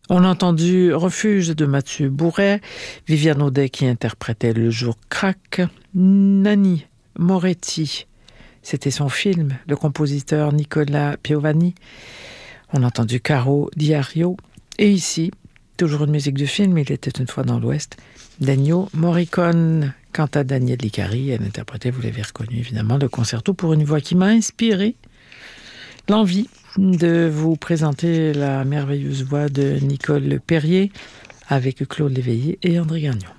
On a entendu Refuge de Mathieu Bourret, Viviane Audet qui interprétait Viviane Audet qui interprétait Le jour craque, Nanni Moretti, c'était son film, le compositeur Nicolas Piovani. On a entendu Caro Diario. Et ici, toujours une musique de film, Il était une fois dans l'Ouest, d'Ennio Morricone. Quant à Danielle Licari, elle interprétait, vous l'avez reconnu évidemment, le concerto pour une voix qui m'a inspiré l'envie de vous présenter la merveilleuse voix de Nicole Perrier avec Claude Léveillé et André Gagnon.